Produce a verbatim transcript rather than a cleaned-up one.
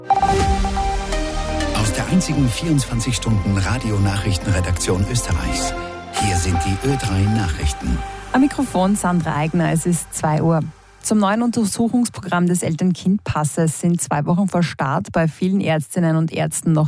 Aus der einzigen vierundzwanzig-Stunden-Radio-Nachrichtenredaktion Österreichs. Hier sind die Ö drei Nachrichten. Am Mikrofon Sandra Eigner, es ist zwei Uhr. Zum neuen Untersuchungsprogramm des Eltern-Kind-Passes sind zwei Wochen vor Start bei vielen Ärztinnen und Ärzten noch